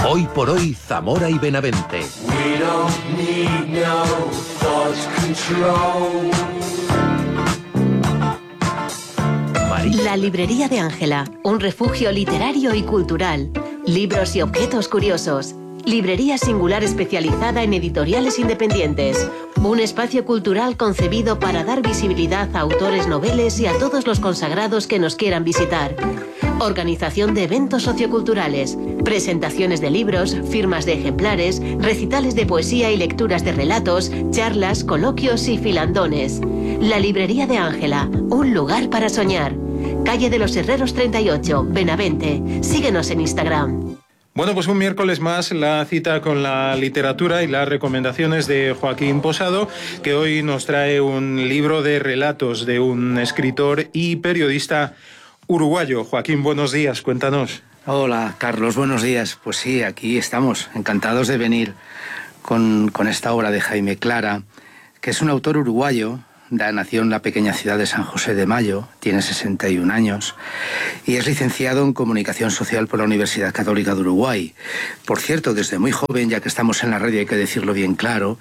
Hoy por hoy, Zamora y Benavente. We don't need no thought control. La librería de Ángela, un refugio literario y cultural. Libros y objetos curiosos. Librería singular especializada en editoriales independientes. Un espacio cultural concebido para dar visibilidad a autores noveles y a todos los consagrados que nos quieran visitar. Organización de eventos socioculturales, presentaciones de libros, firmas de ejemplares, recitales de poesía y lecturas de relatos, charlas, coloquios y filandones. La librería de Ángela, un lugar para soñar. Calle de los Herreros 38, Benavente. Síguenos en Instagram. Bueno, pues un miércoles más la cita con la literatura y las recomendaciones de Joaquín Posado, que hoy nos trae un libro de relatos de un escritor y periodista uruguayo. Joaquín, buenos días, cuéntanos. Hola, Carlos, buenos días. Pues sí, aquí estamos, encantados de venir con esta obra de Jaime Clara, que es un autor uruguayo. Nació en la pequeña ciudad de San José de Mayo, tiene 61 años y es licenciado en Comunicación Social por la Universidad Católica de Uruguay. Por cierto, desde muy joven, ya que estamos en la radio hay que decirlo bien claro,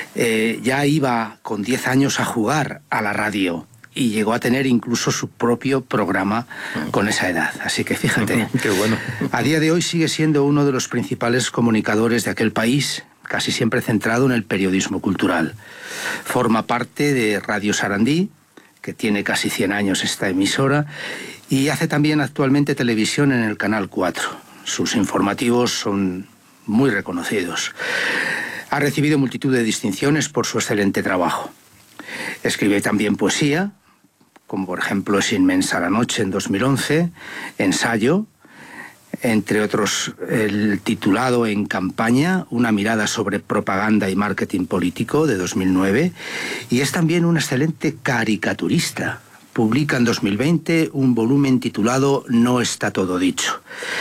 ya iba con 10 años a jugar a la radio y llegó a tener incluso su propio programa con esa edad. Así que fíjate, qué bueno. A día de hoy sigue siendo uno de los principales comunicadores de aquel país, casi siempre centrado en el periodismo cultural. Forma parte de Radio Sarandí, que tiene casi 100 años esta emisora, y hace también actualmente televisión en el Canal 4. Sus informativos son muy reconocidos. Ha recibido multitud de distinciones por su excelente trabajo. Escribe también poesía, como por ejemplo Es inmensa la noche en 2011, ensayo, entre otros el titulado En campaña, una mirada sobre propaganda y marketing político de 2009, y es también un excelente caricaturista. Publica en 2020 un volumen titulado No está todo dicho.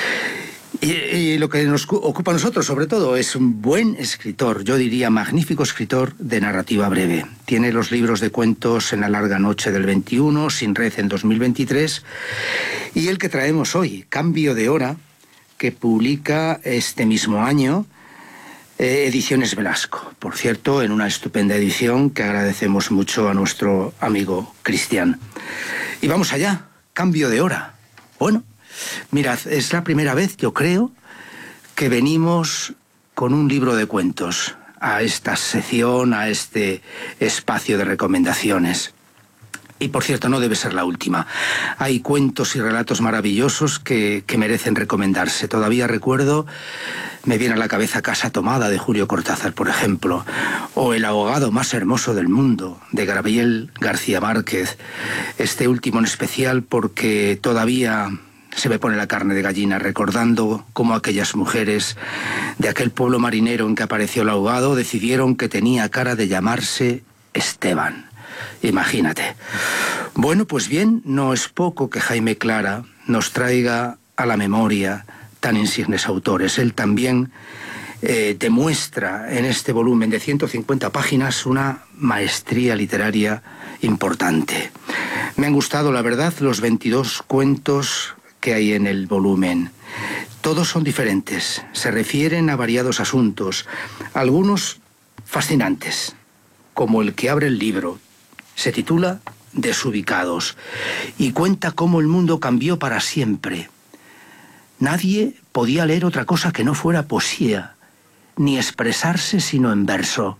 Y lo que nos ocupa a nosotros, sobre todo, es un buen escritor, yo diría magnífico escritor de narrativa breve. Tiene los libros de cuentos En la larga noche del 21, Sin red en 2023, y el que traemos hoy, Cambio de hora, que publica este mismo año, Ediciones Velasco. Por cierto, en una estupenda edición que agradecemos mucho a nuestro amigo Cristian. Y vamos allá, Cambio de hora. Bueno, mirad, es la primera vez, yo creo, que venimos con un libro de cuentos a esta sección, a este espacio de recomendaciones. Y por cierto, no debe ser la última. Hay cuentos y relatos maravillosos que merecen recomendarse. Todavía recuerdo, me viene a la cabeza Casa Tomada de Julio Cortázar, por ejemplo, o El abogado más hermoso del mundo de Gabriel García Márquez. Este último en especial porque todavía se me pone la carne de gallina recordando cómo aquellas mujeres de aquel pueblo marinero en que apareció el ahogado decidieron que tenía cara de llamarse Esteban. Imagínate. Bueno, pues bien, no es poco que Jaime Clara nos traiga a la memoria tan insignes autores. Él también demuestra en este volumen de 150 páginas una maestría literaria importante. Me han gustado, la verdad, los 22 cuentos que hay en el volumen. Todos son diferentes, se refieren a variados asuntos, algunos fascinantes, como el que abre el libro. Se titula Desubicados y cuenta cómo el mundo cambió para siempre. Nadie podía leer otra cosa que no fuera poesía, ni expresarse sino en verso.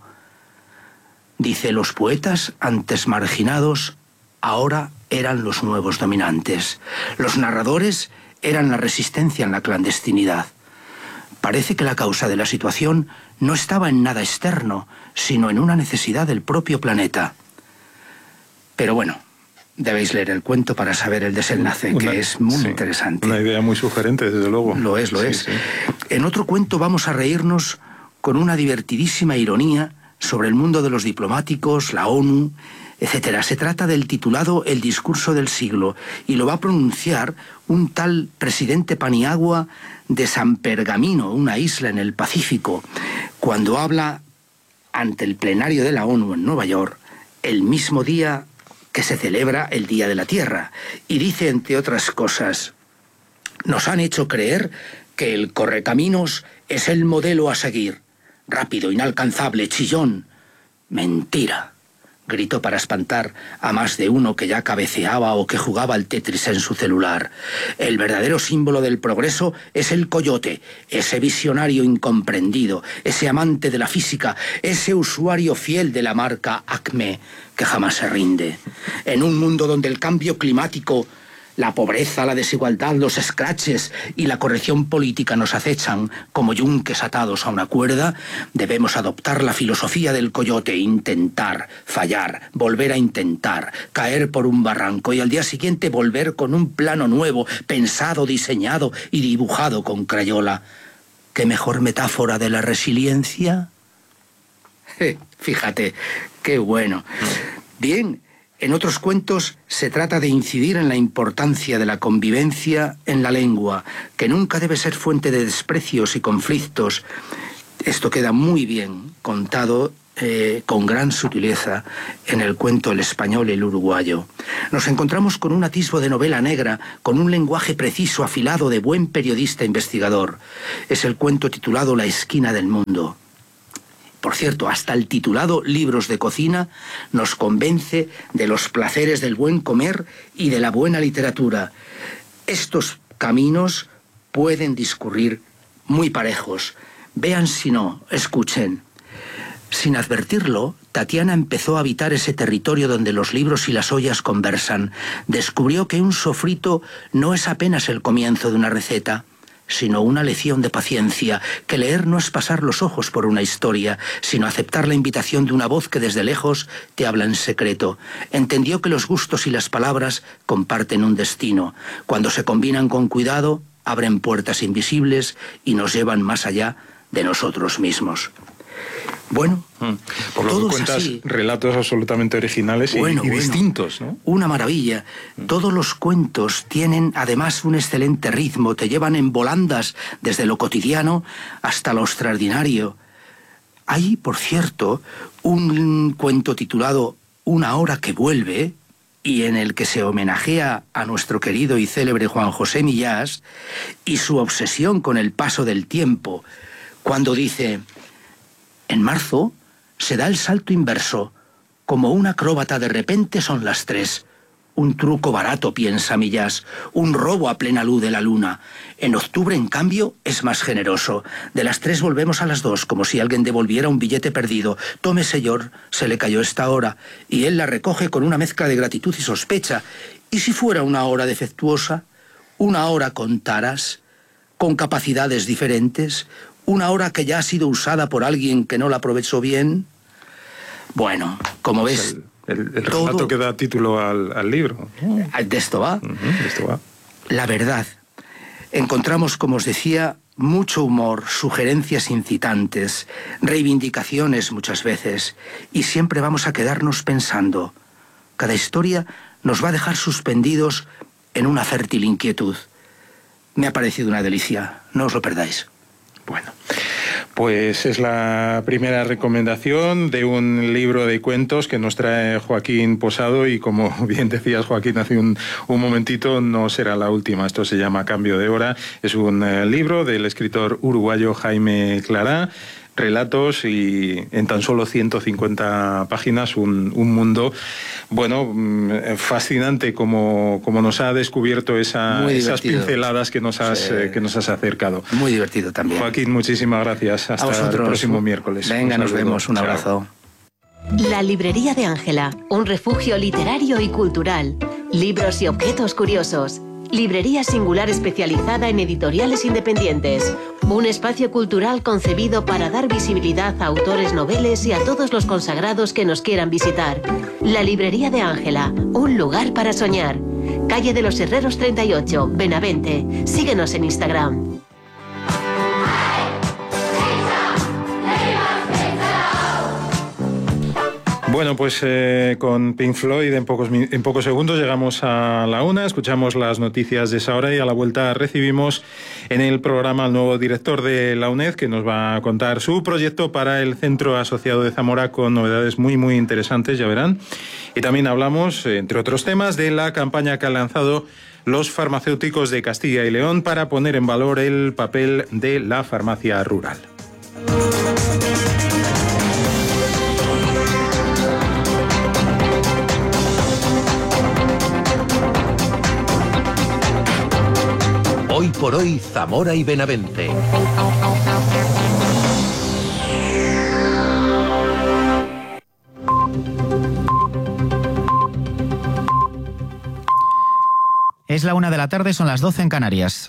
Dice, los poetas antes marginados ahora eran los nuevos dominantes. Los narradores eran la resistencia en la clandestinidad. Parece que la causa de la situación no estaba en nada externo, sino en una necesidad del propio planeta. Pero bueno, debéis leer el cuento para saber el desenlace, que es muy interesante. Una idea muy sugerente, desde luego. Lo es. Sí. En otro cuento vamos a reírnos con una divertidísima ironía sobre el mundo de los diplomáticos, la ONU, etc. Se trata del titulado El discurso del siglo, y lo va a pronunciar un tal presidente Paniagua de San Pergamino, una isla en el Pacífico, cuando habla ante el plenario de la ONU en Nueva York, el mismo día que se celebra el Día de la Tierra, y dice, entre otras cosas, nos han hecho creer que el correcaminos es el modelo a seguir. Rápido, inalcanzable, chillón. Mentira, gritó para espantar a más de uno que ya cabeceaba o que jugaba al Tetris en su celular. El verdadero símbolo del progreso es el coyote, ese visionario incomprendido, ese amante de la física, ese usuario fiel de la marca Acme, que jamás se rinde. En un mundo donde el cambio climático, la pobreza, la desigualdad, los escraches y la corrección política nos acechan como yunques atados a una cuerda, debemos adoptar la filosofía del coyote, intentar, fallar, volver a intentar, caer por un barranco y al día siguiente volver con un plano nuevo, pensado, diseñado y dibujado con crayola. ¿Qué mejor metáfora de la resiliencia? Fíjate, qué bueno. Bien. En otros cuentos se trata de incidir en la importancia de la convivencia en la lengua, que nunca debe ser fuente de desprecios y conflictos. Esto queda muy bien contado con gran sutileza en el cuento El español y el uruguayo. Nos encontramos con un atisbo de novela negra, con un lenguaje preciso, afilado, de buen periodista investigador. Es el cuento titulado La esquina del mundo. Por cierto, hasta el titulado Libros de cocina nos convence de los placeres del buen comer y de la buena literatura. Estos caminos pueden discurrir muy parejos. Vean si no, escuchen. Sin advertirlo, Tatiana empezó a habitar ese territorio donde los libros y las ollas conversan. Descubrió que un sofrito no es apenas el comienzo de una receta, sino una lección de paciencia, que leer no es pasar los ojos por una historia, sino aceptar la invitación de una voz que desde lejos te habla en secreto. Entendió que los gustos y las palabras comparten un destino. Cuando se combinan con cuidado, abren puertas invisibles y nos llevan más allá de nosotros mismos. Bueno, por lo que cuentas, así, relatos absolutamente originales y distintos, ¿no? Una maravilla. Todos los cuentos tienen además un excelente ritmo, te llevan en volandas desde lo cotidiano hasta lo extraordinario. Hay, por cierto, un cuento titulado Una hora que vuelve, y en el que se homenajea a nuestro querido y célebre Juan José Millás y su obsesión con el paso del tiempo, cuando dice: en marzo se da el salto inverso. Como un acróbata de repente son las 3. Un truco barato, piensa Millás. Un robo a plena luz de la luna. En octubre, en cambio, es más generoso. De las 3 volvemos a las 2, como si alguien devolviera un billete perdido. Tome, señor, se le cayó esta hora. Y él la recoge con una mezcla de gratitud y sospecha. ¿Y si fuera una hora defectuosa? ¿Una hora con taras? ¿Con capacidades diferentes? ¿Una hora que ya ha sido usada por alguien que no la aprovechó bien? Bueno, como ves... El relato que da título al libro. De esto va. De esto va. La verdad. Encontramos, como os decía, mucho humor, sugerencias incitantes, reivindicaciones muchas veces, y siempre vamos a quedarnos pensando. Cada historia nos va a dejar suspendidos en una fértil inquietud. Me ha parecido una delicia, no os lo perdáis. Bueno, pues es la primera recomendación de un libro de cuentos que nos trae Joaquín Posado, y como bien decías, Joaquín, hace un momentito, no será la última. Esto se llama Cambio de Hora. Es un libro del escritor uruguayo Jaime Clará. Relatos y en tan solo 150 páginas un mundo, bueno, fascinante, como nos ha descubierto esas pinceladas que nos has acercado. Muy divertido también. Joaquín, muchísimas gracias. Hasta el próximo miércoles. Venga, nos vemos. Un abrazo. La librería de Ángela, un refugio literario y cultural. Libros y objetos curiosos. Librería singular especializada en editoriales independientes. Un espacio cultural concebido para dar visibilidad a autores noveles y a todos los consagrados que nos quieran visitar. La librería de Ángela, un lugar para soñar. Calle de los Herreros 38, Benavente. Síguenos en Instagram. Bueno, pues con Pink Floyd en pocos segundos llegamos a la 1, escuchamos las noticias de esa hora y a la vuelta recibimos en el programa al nuevo director de la UNED, que nos va a contar su proyecto para el Centro Asociado de Zamora con novedades muy, muy interesantes, ya verán. Y también hablamos, entre otros temas, de la campaña que han lanzado los farmacéuticos de Castilla y León para poner en valor el papel de la farmacia rural. Hoy por hoy, Zamora y Benavente. Es la 1 de la tarde, son las 12 en Canarias.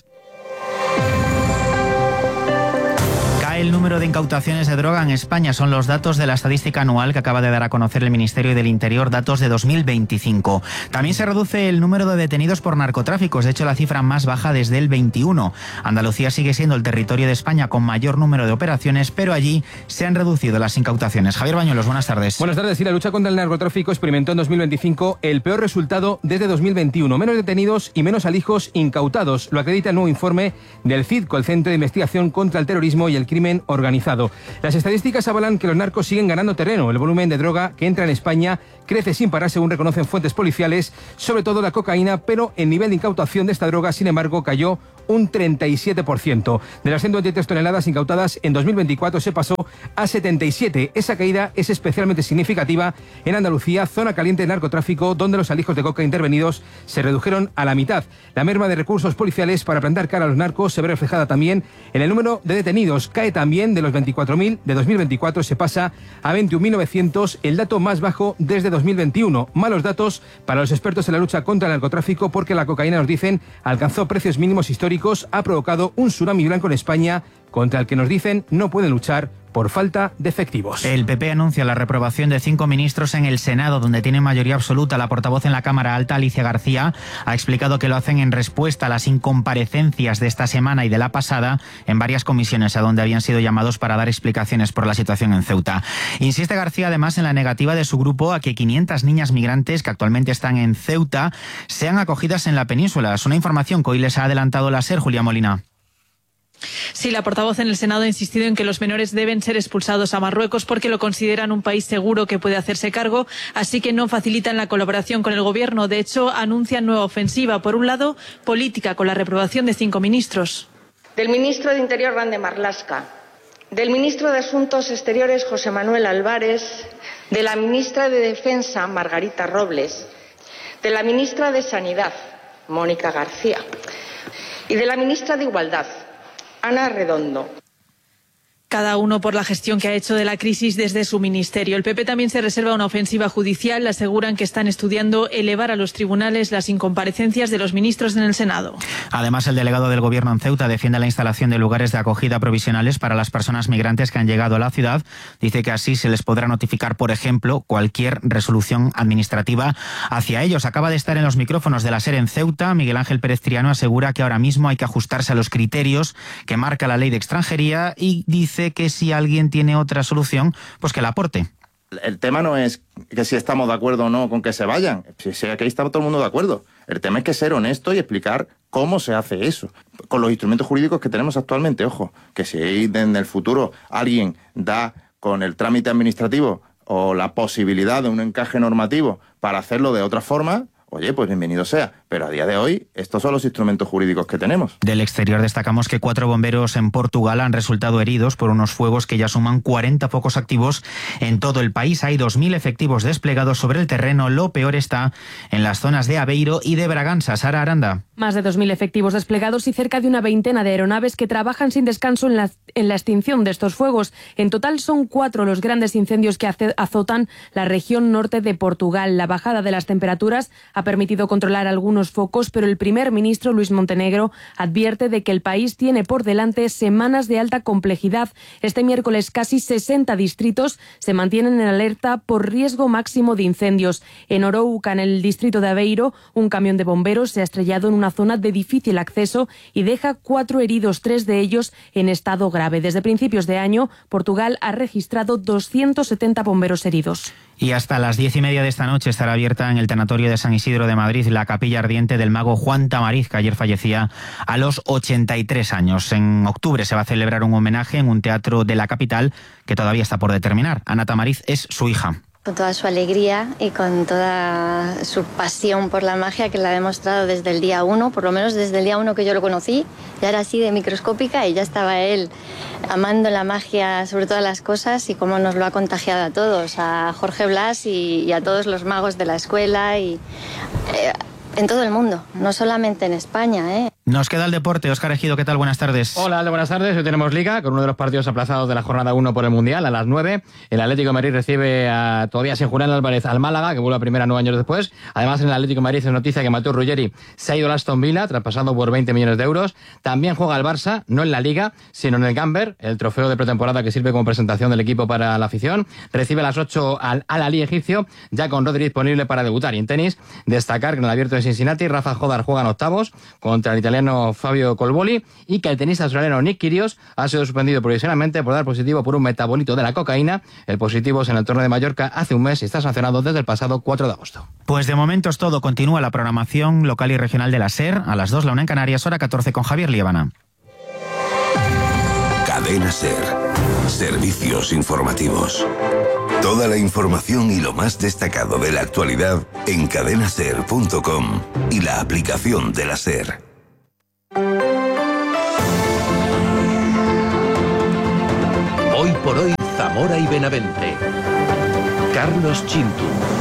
El número de incautaciones de droga en España son los datos de la estadística anual que acaba de dar a conocer el Ministerio del Interior, datos de 2025. También se reduce el número de detenidos por narcotráficos, de hecho la cifra más baja desde el 21. Andalucía sigue siendo el territorio de España con mayor número de operaciones, pero allí se han reducido las incautaciones. Javier Bañuelos, buenas tardes. Buenas tardes. Sí, la lucha contra el narcotráfico experimentó en 2025 el peor resultado desde 2021. Menos detenidos y menos alijos incautados. Lo acredita el nuevo informe del CIDCO, el Centro de Investigación contra el Terrorismo y el Crimen Organizado. Las estadísticas avalan que los narcos siguen ganando terreno. El volumen de droga que entra en España crece sin parar, según reconocen fuentes policiales, sobre todo la cocaína, pero el nivel de incautación de esta droga, sin embargo, cayó un 37%. De las 123 toneladas incautadas en 2024 se pasó a 77. Esa caída es especialmente significativa en Andalucía, zona caliente de narcotráfico, donde los alijos de coca intervenidos se redujeron a la mitad. La merma de recursos policiales para plantar cara a los narcos se ve reflejada también en el número de detenidos. Cae también de los 24.000 de 2024, se pasa a 21.900, el dato más bajo desde 2021. Malos datos para los expertos en la lucha contra el narcotráfico, porque la cocaína, nos dicen, alcanzó precios mínimos históricos, ha provocado un tsunami blanco en España contra el que, nos dicen, no pueden luchar por falta de efectivos. El PP anuncia la reprobación de 5 ministros en el Senado, donde tiene mayoría absoluta. La portavoz en la Cámara Alta, Alicia García, ha explicado que lo hacen en respuesta a las incomparecencias de esta semana y de la pasada en varias comisiones a donde habían sido llamados para dar explicaciones por la situación en Ceuta. Insiste García además en la negativa de su grupo a que 500 niñas migrantes que actualmente están en Ceuta sean acogidas en la península. Es una información que hoy les ha adelantado la SER, Julia Molina. Sí, la portavoz en el Senado ha insistido en que los menores deben ser expulsados a Marruecos porque lo consideran un país seguro que puede hacerse cargo, así que no facilitan la colaboración con el Gobierno. De hecho, anuncian nueva ofensiva. Por un lado, política, con la reprobación de 5 ministros. Del ministro de Interior, Grande Marlaska, del ministro de Asuntos Exteriores, José Manuel Álvarez, de la ministra de Defensa, Margarita Robles, de la ministra de Sanidad, Mónica García, y de la ministra de Igualdad, Ana Redondo. Cada uno por la gestión que ha hecho de la crisis desde su ministerio. El PP también se reserva una ofensiva judicial. Aseguran que están estudiando elevar a los tribunales las incomparecencias de los ministros en el Senado. Además, el delegado del Gobierno en Ceuta defiende la instalación de lugares de acogida provisionales para las personas migrantes que han llegado a la ciudad. Dice que así se les podrá notificar, por ejemplo, cualquier resolución administrativa hacia ellos. Acaba de estar en los micrófonos de la SER en Ceuta. Miguel Ángel Pérez Triano asegura que ahora mismo hay que ajustarse a los criterios que marca la ley de extranjería y dice que si alguien tiene otra solución, pues que la aporte. El tema no es que si estamos de acuerdo o no con que se vayan. Si aquí está todo el mundo de acuerdo. El tema es que ser honesto y explicar cómo se hace eso. Con los instrumentos jurídicos que tenemos actualmente, ojo, que si en el futuro alguien da con el trámite administrativo o la posibilidad de un encaje normativo para hacerlo de otra forma, oye, pues bienvenido sea. Pero a día de hoy, estos son los instrumentos jurídicos que tenemos. Del exterior destacamos que 4 bomberos en Portugal han resultado heridos por unos fuegos que ya suman 40 focos activos en todo el país. Hay 2.000 efectivos desplegados sobre el terreno. Lo peor está en las zonas de Aveiro y de Bragança. Sara Aranda. Más de 2.000 efectivos desplegados y cerca de una veintena de aeronaves que trabajan sin descanso en la extinción de estos fuegos. En total son 4 los grandes incendios que azotan la región norte de Portugal. La bajada de las temperaturas ha permitido controlar algunos focos, pero el primer ministro Luis Montenegro advierte de que el país tiene por delante semanas de alta complejidad. Este miércoles casi 60 distritos se mantienen en alerta por riesgo máximo de incendios. En Orouca, en el distrito de Aveiro, un camión de bomberos se ha estrellado en una zona de difícil acceso y deja 4 heridos, 3 de ellos en estado grave. Desde principios de año, Portugal ha registrado 270 bomberos heridos. Y hasta las 10:30 de esta noche estará abierta en el Tanatorio de San Isidro de Madrid la capilla ardiente del mago Juan Tamariz, que ayer fallecía a los 83 años. En octubre se va a celebrar un homenaje en un teatro de la capital que todavía está por determinar. Ana Tamariz es su hija. Con toda su alegría y con toda su pasión por la magia, que la ha demostrado desde el día 1, por lo menos desde el día 1 que yo lo conocí. Ya era así de microscópica y ya estaba él amando la magia sobre todas las cosas, y cómo nos lo ha contagiado a todos, a Jorge Blas y a todos los magos de la escuela y en todo el mundo, no solamente en España, ¿eh? Nos queda el deporte. Óscar Ejido, ¿qué tal? Buenas tardes. Hola, Aldo, buenas tardes. Hoy tenemos Liga, con uno de los partidos aplazados de la jornada 1 por el Mundial, a las 9. El Atlético de Madrid recibe todavía sin Julián Álvarez al Málaga, que vuelve a primera 9 años después. Además, en el Atlético de Madrid es noticia que Mateo Ruggeri se ha ido al Aston Villa, traspasado por 20 millones de euros. También juega el Barça, no en la Liga, sino en el Gamber, el trofeo de pretemporada que sirve como presentación del equipo para la afición. Recibe a las 8 al Al-Ahly egipcio, ya con Rodri disponible para debutar. Y en tenis, destacar que en el Abierto de Cincinnati, Rafa Jodar juega en octavos contra el italiano Fabio Colboli, y que el tenista australiano Nick Kyrgios ha sido suspendido provisionalmente por dar positivo por un metabolito de la cocaína. El positivo es en el torneo de Mallorca hace un mes y está sancionado desde el pasado 4 de agosto. Pues de momento es todo. Continúa la programación local y regional de la SER. A las 2, la 1 en Canarias, hora 14, con Javier Liébana. Cadena SER. Servicios informativos. Toda la información y lo más destacado de la actualidad en cadenaser.com y la aplicación de la SER. Hoy por hoy, Zamora y Benavente. Carlos Chintu.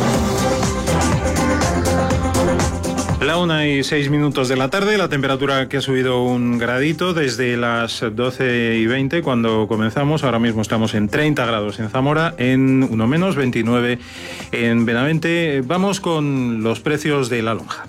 La 1:06 de la tarde, la temperatura que ha subido un gradito desde las 12:20 cuando comenzamos. Ahora mismo estamos en 30 grados en Zamora, en 1 menos 29 en Benavente. Vamos con los precios de la lonja.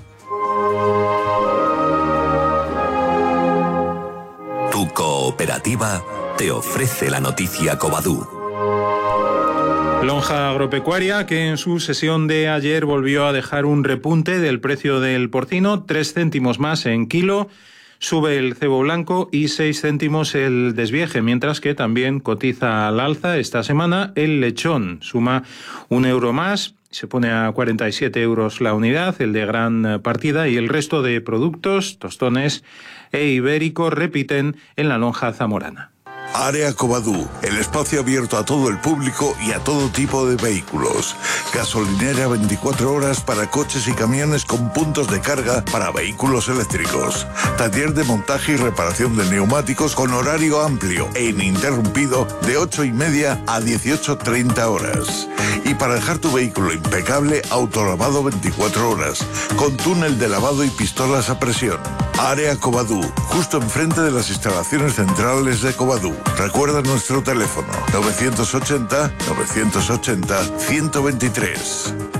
Tu cooperativa te ofrece la noticia Covadú. Lonja agropecuaria, que en su sesión de ayer volvió a dejar un repunte del precio del porcino, 3 céntimos más en kilo. Sube el cebo blanco y 6 céntimos el desvieje, mientras que también cotiza al alza esta semana el lechón. Suma 1 euro más, se pone a 47 euros la unidad, el de gran partida, y el resto de productos, tostones e ibérico, repiten en la lonja zamorana. Área Covadú, el espacio abierto a todo el público y a todo tipo de vehículos. Gasolinera 24 horas para coches y camiones con puntos de carga para vehículos eléctricos. Taller de montaje y reparación de neumáticos con horario amplio e ininterrumpido de 8:30 a 18:30 horas. Y para dejar tu vehículo impecable, autolavado 24 horas, con túnel de lavado y pistolas a presión. Área Covadú, justo enfrente de las instalaciones centrales de Covadú. Recuerda nuestro teléfono 980 980 123.